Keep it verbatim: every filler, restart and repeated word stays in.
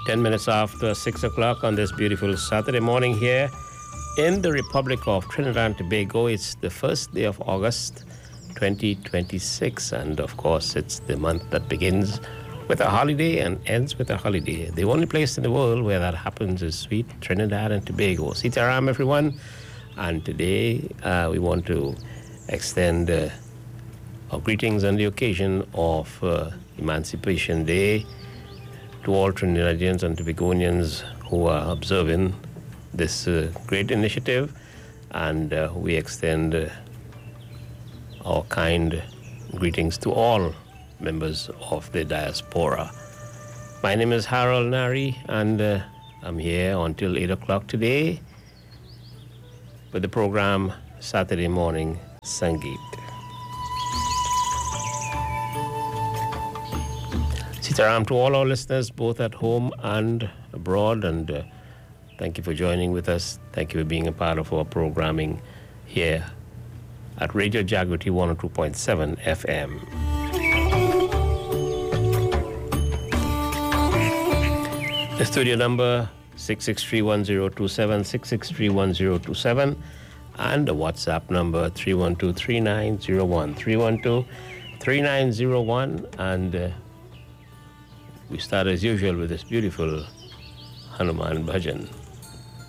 ten minutes after six o'clock on this beautiful Saturday morning here in the Republic of Trinidad and Tobago. It's the first day of August twenty twenty-six, and of course it's the month that begins with a holiday and ends with a holiday. The only place in the world where that happens is sweet Trinidad and Tobago. Sitaram, everyone, and today uh, we want to extend uh, our greetings on the occasion of uh, Emancipation Day to all Trinidadians and Tobagonians who are observing this uh, great initiative, and uh, we extend uh, our kind greetings to all members of the diaspora. My name is Harold Nari, and uh, I'm here until eight o'clock today with the program Saturday Morning Sangeet. Sitaram to all our listeners, both at home and abroad, and uh, thank you for joining with us. Thank you for being a part of our programming here at Radio Jagriti one oh two point seven F M. The studio number six six three one zero two seven, six six three one zero two seven, and the WhatsApp number three one two, three nine zero one, three one two, three nine zero one, and uh, we start as usual with this beautiful Hanuman bhajan.